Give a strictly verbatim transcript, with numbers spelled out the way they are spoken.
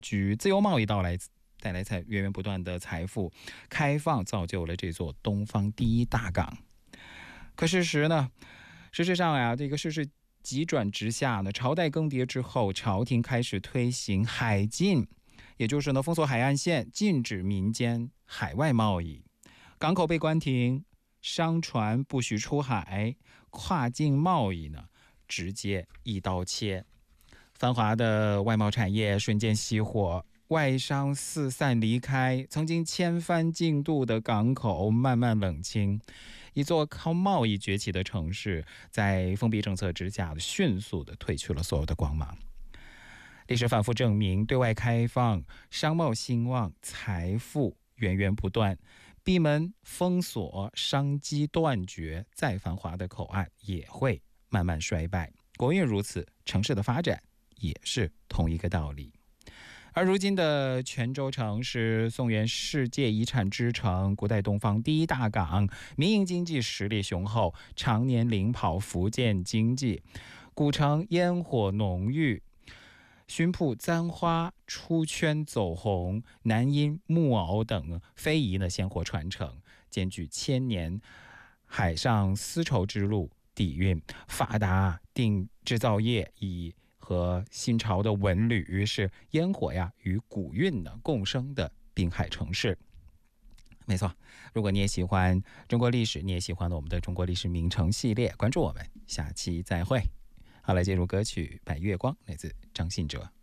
举自由贸易到来带来财源源不断的财富，开放造就了这座东方第一大港。可事实呢？事实上呀，这个事事急转直下呢。朝代更迭之后，朝廷开始推行海禁，也就是呢封锁海岸线，禁止民间海外贸易，港口被关停，商船不许出海，跨境贸易呢直接一刀切。繁华的外贸产业瞬间熄火，外商四散离开，曾经千帆竞渡的港口慢慢冷清。一座靠贸易崛起的城市，在封闭政策之下，迅速地褪去了所有的光芒。历史反复证明，对外开放，商贸兴旺，财富源源不断；闭门封锁，商机断绝，再繁华的口岸也会慢慢衰败。国运如此，城市的发展也是同一个道理。而如今的泉州城是宋元世界遗产之城，古代东方第一大港，民营经济实力雄厚，常年领跑福建经济。古城烟火浓郁，熏瀑簪花，出圈走红，南音木偶等非遗的鲜活传承，兼具千年海上丝绸之路底蕴，发达定制造业以和新潮的文旅，是烟火呀与古韵呢共生的滨海城市。没错，如果你也喜欢中国历史，你也喜欢我们的中国历史名城系列，关注我们，下期再会。好，来进入歌曲《白月光》，来自张信哲。